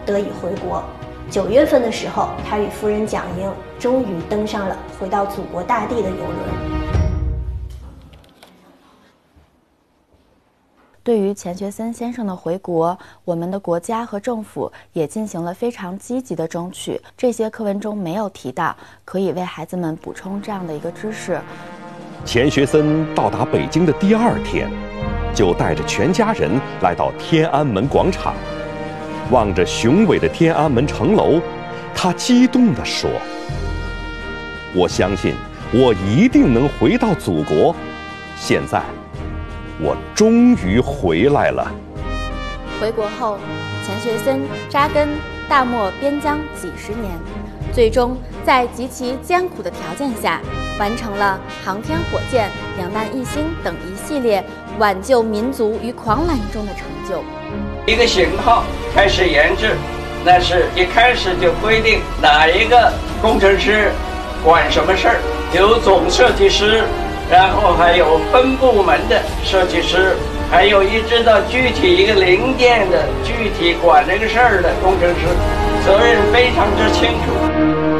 得以回国。9月份的时候，他与夫人蒋英终于登上了回到祖国大地的邮轮。 对于钱学森先生的回国，我们的国家和政府也进行了非常积极的争取。这些课文中没有提到，可以为孩子们补充这样的一个知识。 钱学森到达北京的第2天，就带着全家人来到天安门广场，望着雄伟的天安门城楼，他激动地说：“我相信我一定能回到祖国，现在我终于回来了。” 回国后，钱学森扎根大漠边疆几十年，最终在极其艰苦的条件下，完成了航天火箭、两弹一星等一系列挽救民族于狂澜中的成就。 一个型号开始研制，那是一开始就规定哪一个工程师管什么事儿，有总设计师，然后还有分部门的设计师，还有一直到具体一个零件的具体管这个事儿的工程师，责任非常之清楚。